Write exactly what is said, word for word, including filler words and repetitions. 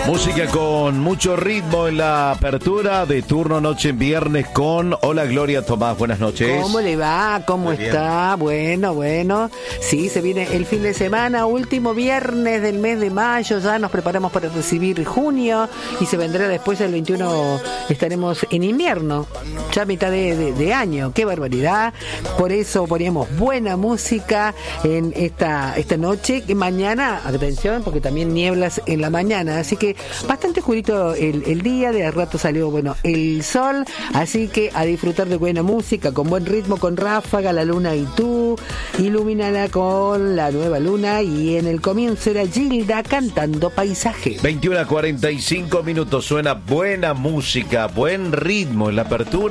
Música con mucho ritmo en la apertura de Turno Noche en Viernes con Hola Gloria Tomás, buenas noches. ¿Cómo le va? ¿Cómo Muy está? bien. Bueno, bueno. Sí, se viene el fin de semana, último viernes del mes de mayo, ya nos preparamos para recibir junio y se vendrá después el veintiuno, estaremos en invierno, ya a mitad de, de, de año. ¡Qué barbaridad! Por eso poníamos buena música en esta, esta noche, que mañana, atención, porque también nieblas en la mañana, así que bastante oscurito el, el día, de a rato salió, bueno, el sol, así que a disfrutar de buena música, con buen ritmo, con Ráfaga, La Luna y Tú, ilumínala con la nueva luna, y en el comienzo era Gilda cantando Paisaje. veintiuno a cuarenta y cinco minutos, suena buena música, buen ritmo en la apertura.